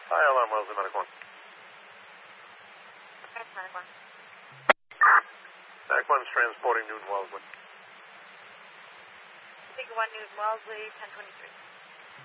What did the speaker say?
Hi, alarm, Wellesley, Medic 1. That's Medic 1. Medic 1's transporting Newton Wellesley. Big 1 Newton Wellesley, 1023.